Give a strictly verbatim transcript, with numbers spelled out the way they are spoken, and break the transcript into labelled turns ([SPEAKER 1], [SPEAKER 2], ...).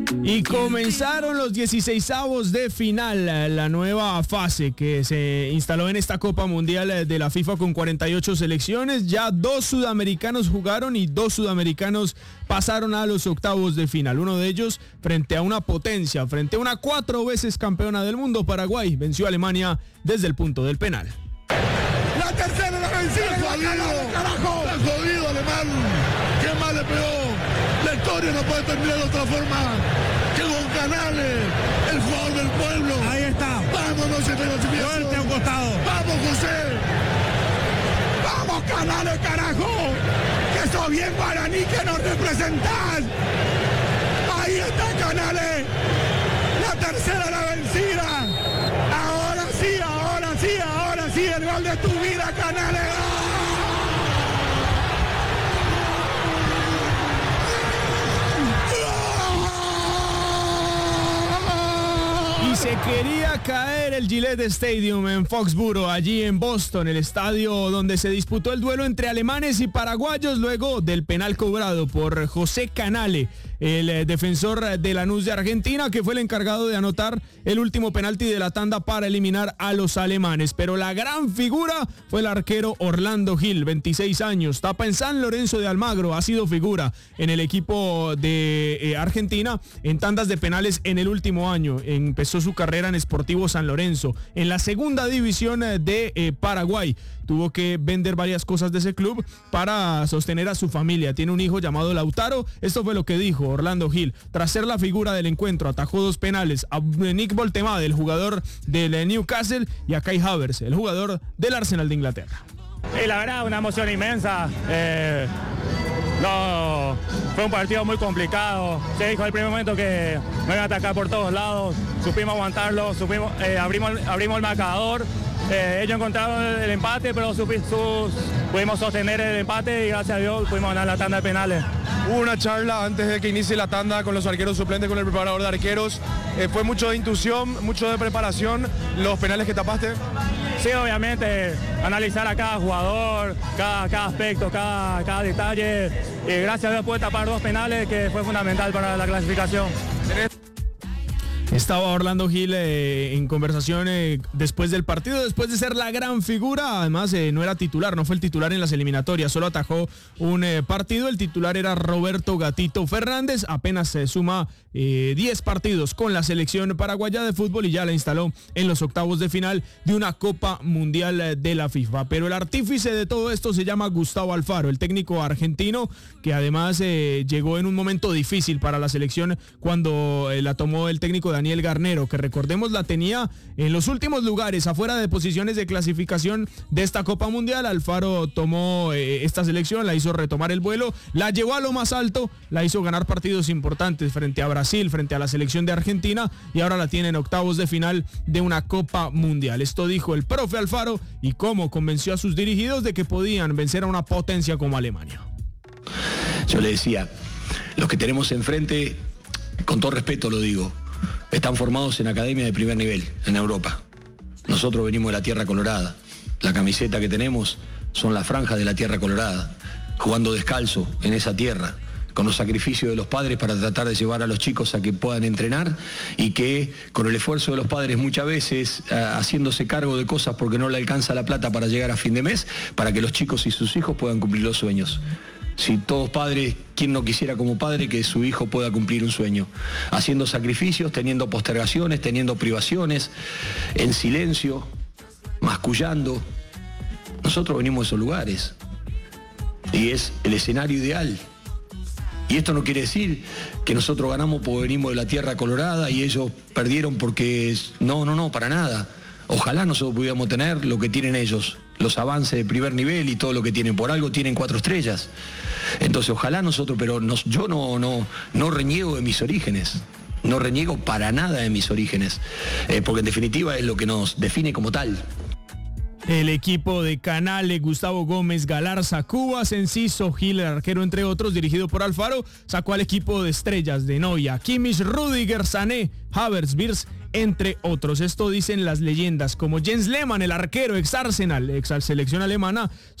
[SPEAKER 1] Y comenzaron los dieciseisavos de final, la nueva fase que se instaló en esta Copa Mundial de la FIFA con cuarenta y ocho selecciones. Ya dos sudamericanos jugaron y dos sudamericanos pasaron a los octavos de final. Uno de ellos frente a una potencia, frente a una cuatro veces campeona del mundo, Paraguay. Venció a Alemania desde el punto del penal.
[SPEAKER 2] La tercera la vencida. Está jodido, carajo. Está jodido, alemán. Qué mal le pegó. La historia no puede terminar de otra forma que con Canales, el jugador del pueblo.
[SPEAKER 3] Ahí está.
[SPEAKER 2] Vámonos, ese reconocimiento.
[SPEAKER 3] Suerte a un costado.
[SPEAKER 2] Vamos, José. Vamos, Canales, carajo. Que sos bien guaraní, que nos representás. Ahí está Canales. La tercera la vencida. Ahora sí, ahora sí, ahora sí. El gol de tu vida, Canales.
[SPEAKER 1] Y se quería caer el Gillette Stadium en Foxborough, allí en Boston, el estadio donde se disputó el duelo entre alemanes y paraguayos luego del penal cobrado por José Canale, el defensor de Lanús de Argentina, que fue el encargado de anotar el último penalti de la tanda para eliminar a los alemanes. Pero la gran figura fue el arquero Orlando Gil, veintiséis años, tapa en San Lorenzo de Almagro, ha sido figura en el equipo de eh, Argentina en tandas de penales en el último año. Empezó su carrera en Sportivo San Lorenzo, en la segunda división de eh, Paraguay. Tuvo que vender varias cosas de ese club para sostener a su familia. Tiene un hijo llamado Lautaro. Esto fue lo que dijo Orlando Gil. Tras ser la figura del encuentro, atajó dos penales a Nick Voltemade, el jugador del Newcastle, y a Kai Havertz, el jugador del Arsenal de Inglaterra.
[SPEAKER 4] Y la verdad, una emoción inmensa. Eh, no, fue un partido muy complicado. Se dijo al primer momento que me iban a atacar por todos lados. Supimos aguantarlo, supimos, eh, abrimos, abrimos el marcador. Eh, ellos encontraron el, el empate, pero supi, sus, pudimos sostener el empate y gracias a Dios pudimos ganar la tanda de penales.
[SPEAKER 5] Hubo una charla antes de que inicie la tanda con los arqueros suplentes, con el preparador de arqueros. Eh, fue mucho de intuición, mucho de preparación, los penales que tapaste.
[SPEAKER 4] Sí, obviamente, analizar a cada jugador, cada, cada aspecto, cada, cada detalle. Y gracias a Dios pude tapar dos penales que fue fundamental para la clasificación.
[SPEAKER 1] Estaba Orlando Gil eh, en conversación eh, después del partido, después de ser la gran figura. Además eh, no era titular, no fue el titular en las eliminatorias, solo atajó un eh, partido. El titular era Roberto Gatito Fernández, apenas se suma eh, diez partidos con la selección paraguaya de fútbol y ya la instaló en los octavos de final de una Copa Mundial de la FIFA. Pero el artífice de todo esto se llama Gustavo Alfaro, el técnico argentino, que además eh, llegó en un momento difícil para la selección cuando eh, la tomó el técnico de Daniel Garnero, que recordemos la tenía en los últimos lugares, afuera de posiciones de clasificación de esta Copa Mundial. Alfaro tomó eh, esta selección, la hizo retomar el vuelo, la llevó a lo más alto, la hizo ganar partidos importantes frente a Brasil, frente a la selección de Argentina, y ahora la tiene en octavos de final de una Copa Mundial. Esto dijo el profe Alfaro y cómo convenció a sus dirigidos de que podían vencer a una potencia como Alemania.
[SPEAKER 6] Yo le decía, los que tenemos enfrente, con todo respeto lo digo, están formados en academia de primer nivel, en Europa. Nosotros venimos de la Tierra Colorada. La camiseta que tenemos son las franjas de la Tierra Colorada, jugando descalzo en esa tierra, con los sacrificios de los padres para tratar de llevar a los chicos a que puedan entrenar y que con el esfuerzo de los padres muchas veces uh, haciéndose cargo de cosas porque no le alcanza la plata para llegar a fin de mes, para que los chicos y sus hijos puedan cumplir los sueños. Si todos padres, ¿quién no quisiera como padre que su hijo pueda cumplir un sueño? Haciendo sacrificios, teniendo postergaciones, teniendo privaciones, en silencio, mascullando. Nosotros venimos de esos lugares y es el escenario ideal. Y esto no quiere decir que nosotros ganamos porque venimos de la Tierra Colorada y ellos perdieron porque... No, no, no, para nada. Ojalá nosotros pudiéramos tener lo que tienen ellos, los avances de primer nivel y todo lo que tienen. Por algo tienen cuatro estrellas. Entonces ojalá nosotros, pero nos, yo no, no, no reniego de mis orígenes. No reniego para nada de mis orígenes. Eh, porque en definitiva es lo que nos define como tal.
[SPEAKER 1] El equipo de Canales, Gustavo Gómez, Galarza, Cubas, Enciso, Gil, el arquero, entre otros, dirigido por Alfaro, sacó al equipo de estrellas de Neuer, Kimmich, Rüdiger, Sané, Havertz, Wirtz, entre otros. Esto dicen las leyendas como Jens Lehmann, el arquero, ex Arsenal, ex selección alemana.